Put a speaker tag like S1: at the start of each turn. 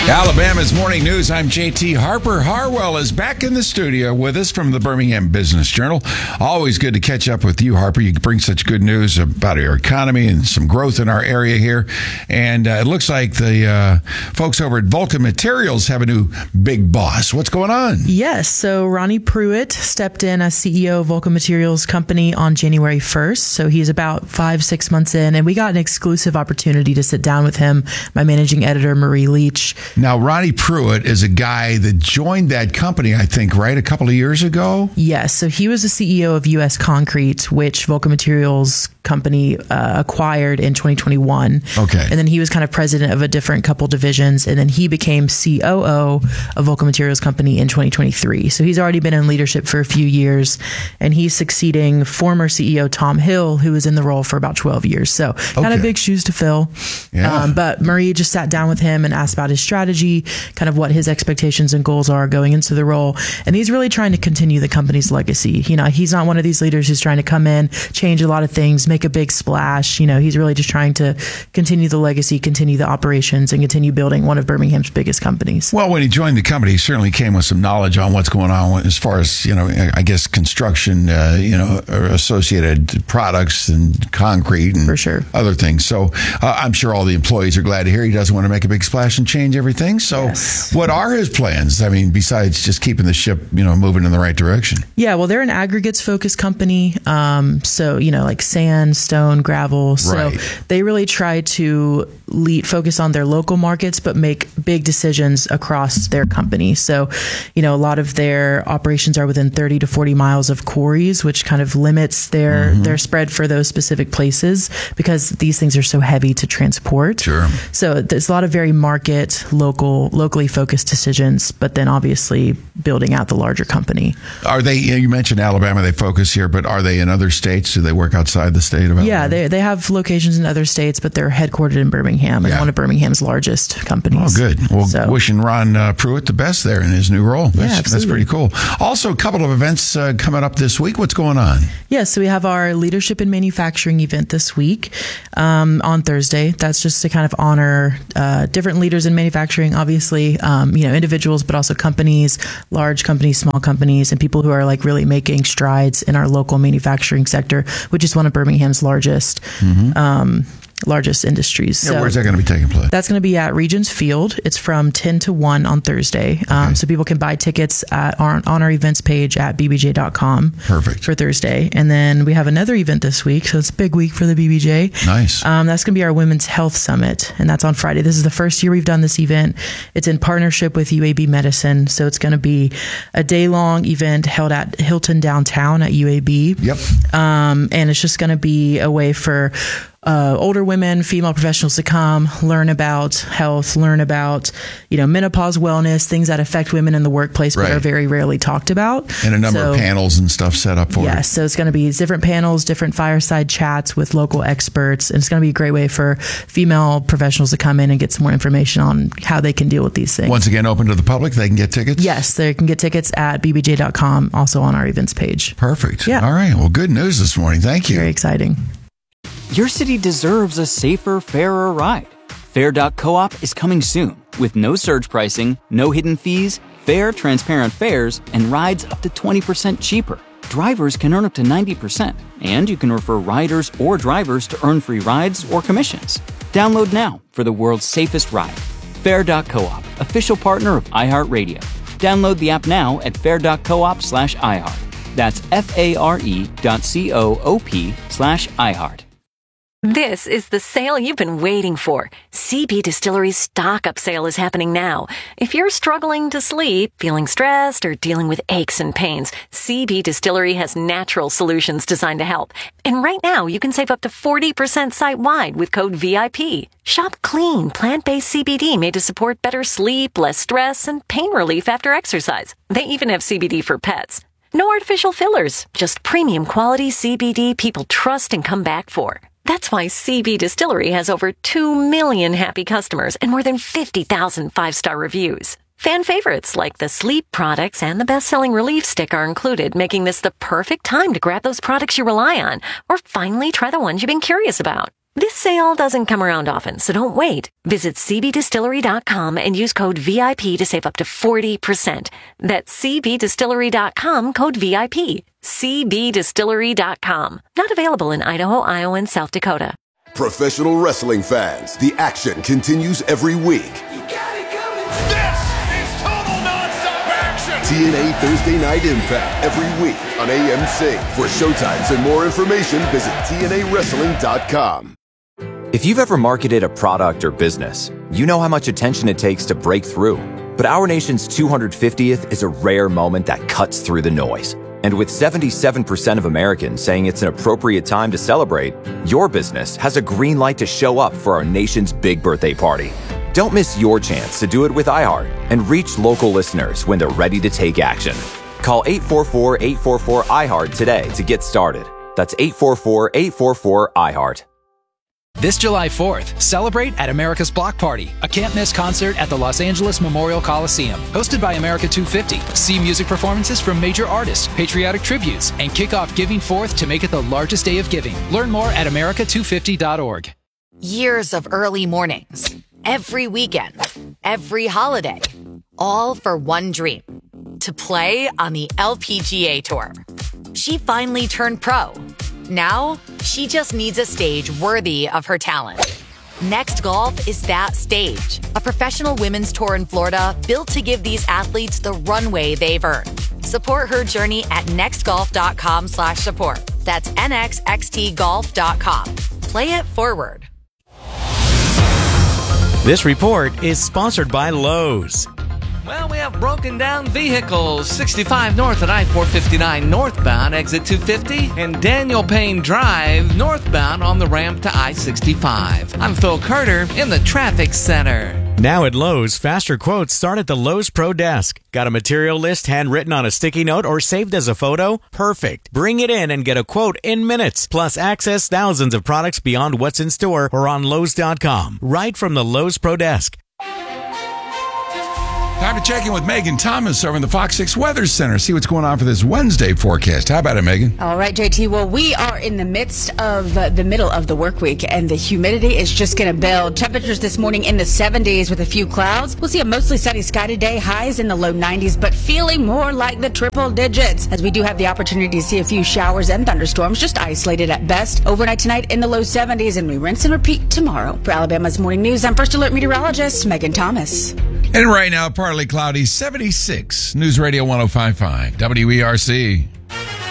S1: Alabama's Morning News. I'm JT Harper. Harwell is back in the studio with us from the Birmingham Business Journal. Always good to catch up with you, Harper. You bring such good news about our economy and some growth in our area here. And it looks like the folks over at Vulcan Materials have a new big boss. What's going on?
S2: Yes. So Ronnie Pruitt stepped in as CEO of Vulcan Materials Company on January 1st. So he's about 5-6 months in, and we got an exclusive opportunity to sit down with him, my managing editor, Marie Leach.
S1: Now, Ronnie Pruitt is a guy that joined that company, I think, right, a couple of years ago?
S2: Yes. So he was the CEO of U.S. Concrete, which Vulcan Materials Company acquired in 2021.
S1: Okay.
S2: And then he was kind of president of a different couple divisions. And then he became COO of Vulcan Materials Company in 2023. So he's already been in leadership for a few years. And he's succeeding former CEO Tom Hill, who was in the role for about 12 years. So kind of big shoes to fill.
S1: Yeah.
S2: But Marie just sat down with him and asked about his strategy, kind of what his expectations and goals are going into the role. And he's really trying to continue the company's legacy. You know, he's not one of these leaders who's trying to come in, change a lot of things, make a big splash. You know, he's really just trying to continue the legacy, continue the operations, and continue building one of Birmingham's biggest companies.
S1: Well, when he joined the company, he certainly came with some knowledge on what's going on as far as, you know, I guess construction, associated products and concrete and
S2: For sure.
S1: other things. So I'm sure all the employees are glad to hear he doesn't want to make a big splash and change everything. So what are his plans? I mean, besides just keeping the ship, moving in the right direction?
S2: Yeah, well, they're an aggregates focused company. So, like sand, stone, gravel. So they really try to focus on their local markets, but make big decisions across their company. So, a lot of their operations are within 30 to 40 miles of quarries, which kind of limits their spread for those specific places because these things are so heavy to transport.
S1: Sure.
S2: So there's a lot of very locally focused decisions, but then obviously building out the larger company.
S1: Are they, you mentioned Alabama, they focus here, but are they in other states? Do they work outside the state of Alabama?
S2: Yeah, they have locations in other states, but they're headquartered in Birmingham and one of Birmingham's largest companies.
S1: Oh, good. Well, wishing Ron Pruitt the best there in his new role. That's pretty cool. Also, a couple of events coming up this week. What's going on?
S2: Yeah, so we have our Leadership in Manufacturing event this week on Thursday. That's just to kind of honor different leaders in manufacturing, obviously, individuals, but also companies, large companies, small companies, and people who are like really making strides in our local manufacturing sector, which is one of Birmingham's largest industries.
S1: Yeah, so where's that going to be taking place?
S2: That's going to be at Regents Field. It's from 10 to 1 on Thursday. So people can buy tickets on our events page at bbj.com.
S1: Perfect.
S2: For Thursday. And then we have another event this week. So it's a big week for the BBJ.
S1: Nice.
S2: That's going to be our Women's Health Summit. And that's on Friday. This is the first year we've done this event. It's in partnership with UAB Medicine. So it's going to be a day-long event held at Hilton downtown at UAB.
S1: Yep.
S2: And it's just going to be a way for older women, female professionals to come, learn about health, learn about, menopause, wellness, things that affect women in the workplace, but are very rarely talked about.
S1: And a number of panels and stuff set up for it.
S2: Yes. So it's going to be different panels, different fireside chats with local experts. And it's going to be a great way for female professionals to come in and get some more information on how they can deal with these things.
S1: Once again, open to the public. They can get tickets?
S2: Yes. They can get tickets at bbj.com, also on our events page.
S1: Perfect.
S2: Yeah.
S1: All right. Well, good news this morning. Thank you.
S2: Very exciting.
S3: Your city deserves a safer, fairer ride. Fair.coop is coming soon with no surge pricing, no hidden fees, fair, transparent fares, and rides up to 20% cheaper. Drivers can earn up to 90%, and you can refer riders or drivers to earn free rides or commissions. Download now for the world's safest ride. Fair.coop, official partner of iHeartRadio. Download the app now at fair.coop/iHeart. That's FARE.coop/iHeart.
S4: This is the sale you've been waiting for. CB Distillery's Stock Up sale is happening now. If you're struggling to sleep, feeling stressed, or dealing with aches and pains, CB Distillery has natural solutions designed to help. And right now, you can save up to 40% site-wide with code VIP. Shop clean, plant-based CBD made to support better sleep, less stress, and pain relief after exercise. They even have CBD for pets. No artificial fillers, just premium quality CBD people trust and come back for. That's why CB Distillery has over 2 million happy customers and more than 50,000 five-star reviews. Fan favorites like the sleep products and the best-selling Relief Stick are included, making this the perfect time to grab those products you rely on or finally try the ones you've been curious about. This sale doesn't come around often, so don't wait. Visit cbdistillery.com and use code VIP to save up to 40%. That's cbdistillery.com, code VIP. cbdistillery.com. Not available in Idaho, Iowa, and South Dakota.
S5: Professional wrestling fans, the action continues every week.
S6: You got it coming. This is total nonstop action.
S5: TNA Thursday Night Impact every week on AMC. For showtimes and more information, visit TNAWrestling.com.
S7: If you've ever marketed a product or business, you know how much attention it takes to break through. But our nation's 250th is a rare moment that cuts through the noise. And with 77% of Americans saying it's an appropriate time to celebrate, your business has a green light to show up for our nation's big birthday party. Don't miss your chance to do it with iHeart and reach local listeners when they're ready to take action. Call 844-844-iHeart today to get started. That's 844-844-iHeart.
S8: This July 4th, celebrate at America's Block Party, a can't-miss concert at the Los Angeles Memorial Coliseum. Hosted by America 250, see music performances from major artists, patriotic tributes, and kick off Giving Forth to make it the largest day of giving. Learn more at america250.org.
S9: Years of early mornings, every weekend, every holiday, all for one dream, to play on the LPGA Tour. She finally turned pro. Now, she just needs a stage worthy of her talent. Next Golf is that stage, a professional women's tour in Florida built to give these athletes the runway they've earned. Support her journey at nextgolf.com/support. That's nxxtgolf.com. Play it forward.
S10: This report is sponsored by Lowe's.
S11: Well, we have broken down vehicles 65 north at I-459 northbound, exit 250, and Daniel Payne Drive northbound on the ramp to I-65. I'm Phil Carter in the traffic center.
S10: Now at Lowe's, faster quotes start at the Lowe's Pro Desk. Got a material list handwritten on a sticky note or saved as a photo? Perfect. Bring it in and get a quote in minutes. Plus, access thousands of products beyond what's in store or on Lowe's.com. Right from the Lowe's Pro Desk.
S1: Time to check in with Megan Thomas over in the Fox 6 Weather Center. See what's going on for this Wednesday forecast. How about it, Megan?
S12: All right, JT. Well, we are in the midst of the middle of the work week, and the humidity is just going to build. Temperatures this morning in the 70s with a few clouds. We'll see a mostly sunny sky today, highs in the low 90s, but feeling more like the triple digits, as we do have the opportunity to see a few showers and thunderstorms, just isolated at best. Overnight tonight in the low 70s, and we rinse and repeat tomorrow. For Alabama's Morning News, I'm First Alert Meteorologist Megan Thomas.
S1: And right now, partly cloudy, 76. News Radio 105.5, WERC.